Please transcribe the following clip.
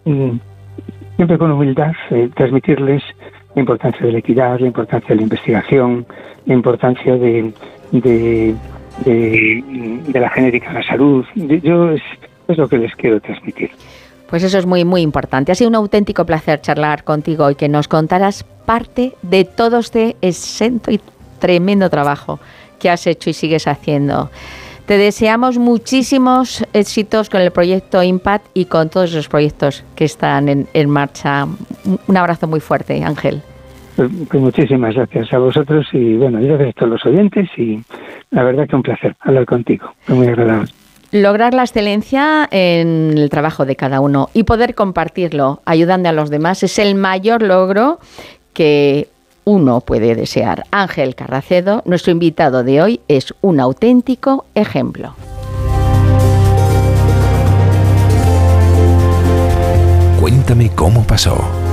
siempre con humildad, transmitirles la importancia de la equidad, la importancia de la investigación, la importancia de la genética en la salud. Yo es lo que les quiero transmitir. Pues eso es muy, muy importante. Ha sido un auténtico placer charlar contigo y que nos contaras parte de todo este exento y tremendo trabajo que has hecho y sigues haciendo. Te deseamos muchísimos éxitos con el proyecto Impact y con todos los proyectos que están en marcha. Un abrazo muy fuerte, Ángel. Pues muchísimas gracias a vosotros y gracias a todos los oyentes y la verdad que un placer hablar contigo. Fue muy agradable. Lograr la excelencia en el trabajo de cada uno y poder compartirlo ayudando a los demás es el mayor logro que uno puede desear. Ángel Carracedo, nuestro invitado de hoy, es un auténtico ejemplo. Cuéntame cómo pasó.